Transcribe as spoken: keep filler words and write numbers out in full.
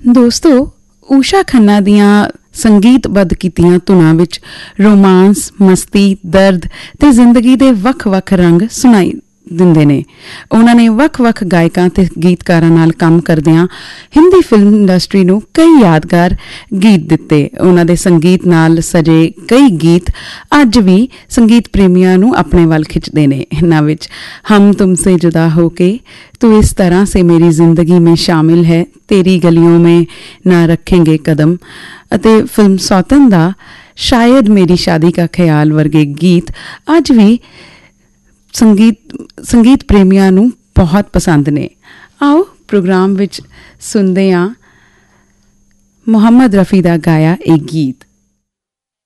ਦੋਸਤੋ, ਊਸ਼ਾ ਖੰਨਾ ਦੀਆਂ ਸੰਗੀਤਬੱਧ ਕੀਤੀਆਂ ਧੁਨਾਂ ਵਿੱਚ ਰੋਮਾਂਸ, ਮਸਤੀ, ਦਰਦ ਤੇ ਜ਼ਿੰਦਗੀ ਦੇ ਵੱਖ-ਵੱਖ ਰੰਗ ਸੁਣਾਈ ਦਿੰਦੇ ਨੇ। ਉਹਨਾਂ ਨੇ ਵੱਖ-ਵੱਖ ਗਾਇਕਾਂ ਤੇ ਗੀਤਕਾਰਾਂ ਨਾਲ ਕੰਮ ਕਰਦਿਆਂ ਹਿੰਦੀ ਫਿਲਮ ਇੰਡਸਟਰੀ ਨੂੰ ਕਈ ਯਾਦਗਾਰ ਗੀਤ ਦਿੱਤੇ। ਉਹਨਾਂ ਦੇ ਸੰਗੀਤ ਨਾਲ ਸਜੇ ਕਈ ਗੀਤ ਅੱਜ ਵੀ ਸੰਗੀਤ ਪ੍ਰੇਮੀਆਂ ਨੂੰ ਆਪਣੇ ਵੱਲ ਖਿੱਚਦੇ ਨੇ। ਇਹਨਾਂ ਵਿੱਚ ਹਮ ਤੁਮਸੇ ਜੁਦਾ ਹੋ ਕੇ, ਤੂੰ ਇਸ ਤਰ੍ਹਾਂ ਸੇ ਮੇਰੀ ਜ਼ਿੰਦਗੀ में शामिल है, तेरी गलियों में ना रखेंगे कदम ਅਤੇ ਫਿਲਮ ਸੌਤਨ ਦਾ ਸ਼ਾਇਦ ਮੇਰੀ ਸ਼ਾਦੀ ਕਾ ਖਿਆਲ ਵਰਗੇ ਗੀਤ ਅੱਜ ਵੀ ਸੰਗੀਤ ਸੰਗੀਤ ਪ੍ਰੇਮੀਆਂ ਨੂੰ ਬਹੁਤ ਪਸੰਦ ਨੇ। ਆਓ ਪ੍ਰੋਗਰਾਮ ਵਿੱਚ ਸੁਣਦੇ ਹਾਂ ਮੁਹੰਮਦ ਰਫੀ ਦਾ ਗਾਇਆ ਇਹ ਗੀਤ।